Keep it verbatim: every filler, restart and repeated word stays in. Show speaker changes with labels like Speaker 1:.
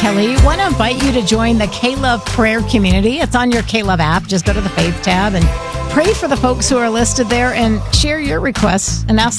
Speaker 1: Kelly. I want to invite you to join the K-Love prayer community. It's on your K-Love app. Just go to the Faith tab and pray for the folks who are listed there and share your requests and ask